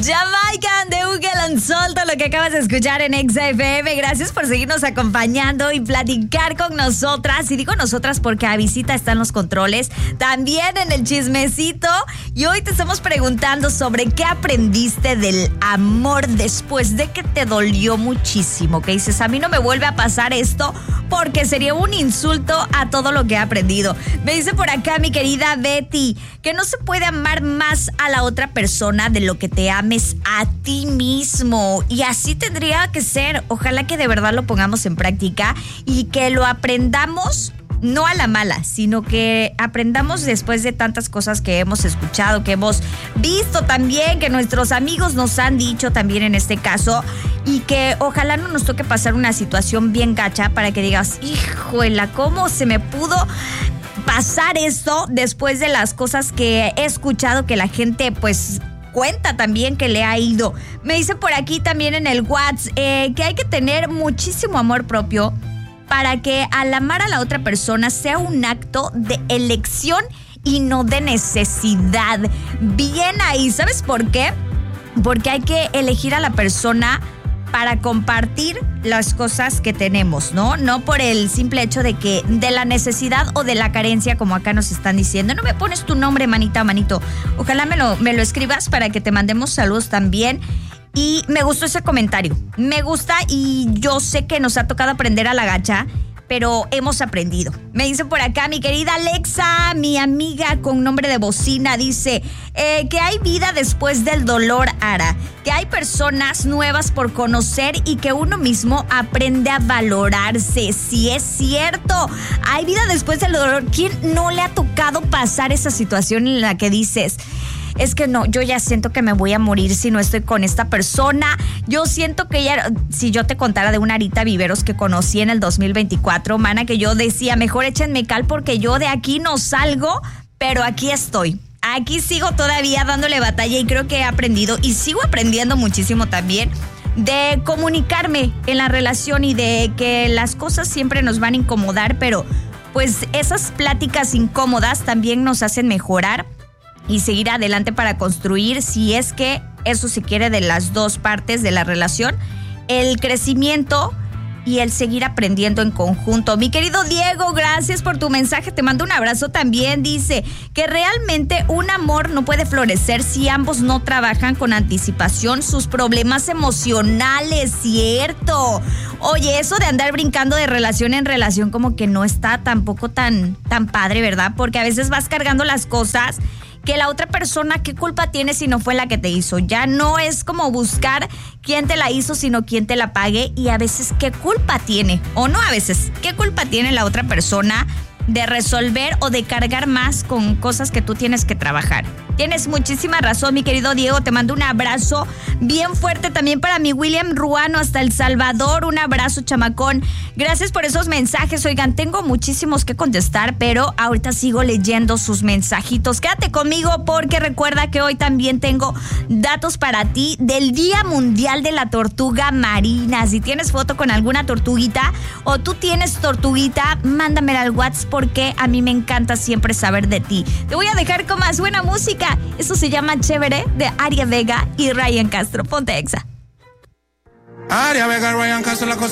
Jamaican de Ugel and Solto, lo que acabas de escuchar en Exa FM. Gracias por seguirnos acompañando y platicar con nosotras. Y digo nosotras porque a visita están los controles, también en el chismecito. Y hoy te estamos preguntando sobre qué aprendiste del amor después de que te dolió muchísimo. Que dices, a mí no me vuelve a pasar esto porque sería un insulto a todo lo que he aprendido. Me dice por acá mi querida Betty que no se puede amar más a la otra persona de lo que te ames a ti mismo. Y así tendría que ser. Ojalá que de verdad lo pongamos en práctica y que lo aprendamos no a la mala, sino que aprendamos después de tantas cosas que hemos escuchado, que hemos visto también, que nuestros amigos nos han dicho también en este caso, y que ojalá no nos toque pasar una situación bien gacha para que digas, híjole, ¿cómo se me pudo pasar esto después de las cosas que he escuchado que la gente pues cuenta también que le ha ido? Me dice por aquí también en el WhatsApp que hay que tener muchísimo amor propio para que al amar a la otra persona sea un acto de elección y no de necesidad. Bien ahí, ¿sabes por qué? Porque hay que elegir a la persona para compartir las cosas que tenemos, ¿no? No por el simple hecho de que de la necesidad o de la carencia, como acá nos están diciendo. No me pones tu nombre, manita o manito. Ojalá me lo escribas para que te mandemos saludos también. Y me gustó ese comentario. Me gusta y yo sé que nos ha tocado aprender a la gacha, pero hemos aprendido. Me dice por acá mi querida Alexa, mi amiga con nombre de bocina, dice que hay vida después del dolor, Ara. Que hay personas nuevas por conocer y que uno mismo aprende a valorarse. Sí, es cierto. Hay vida después del dolor. ¿Quién no le ha tocado pasar esa situación en la que dices, es que no, yo ya siento que me voy a morir si no estoy con esta persona? Yo siento que ya, si yo te contara de una Arita Viveros que conocí en el 2024, mana, que yo decía, mejor échenme cal porque yo de aquí no salgo, pero aquí estoy. Aquí sigo todavía dándole batalla y creo que he aprendido y sigo aprendiendo muchísimo también de comunicarme en la relación y de que las cosas siempre nos van a incomodar, pero pues esas pláticas incómodas también nos hacen mejorar y seguir adelante para construir, si es que eso se quiere de las dos partes de la relación, el crecimiento y el seguir aprendiendo en conjunto. Mi querido Diego, gracias por tu mensaje, te mando un abrazo también. Dice que realmente un amor no puede florecer si ambos no trabajan con anticipación sus problemas emocionales, ¿cierto? Oye, eso de andar brincando de relación en relación como que no está tampoco tan padre, ¿verdad? Porque a veces vas cargando las cosas que la otra persona, ¿qué culpa tiene si no fue la que te hizo? Ya no es como buscar quién te la hizo, sino quién te la pague. Y a veces, ¿qué culpa tiene? O no a veces, ¿qué culpa tiene la otra persona de resolver o de cargar más con cosas que tú tienes que trabajar? Tienes muchísima razón, mi querido Diego. Te mando un abrazo bien fuerte también para mi William Ruano hasta El Salvador. Un abrazo, chamacón. Gracias por esos mensajes. Oigan, tengo muchísimos que contestar, pero ahorita sigo leyendo sus mensajitos. Quédate conmigo porque recuerda que hoy también tengo datos para ti del Día Mundial de la Tortuga Marina. Si tienes foto con alguna tortuguita o tú tienes tortuguita, mándamela al WhatsApp porque a mí me encanta siempre saber de ti. Te voy a dejar con más buena música. Eso se llama Chévere de Aria Vega y Ryan Castro. Ponte Exa. Aria Vega, Ryan Castro, la cosa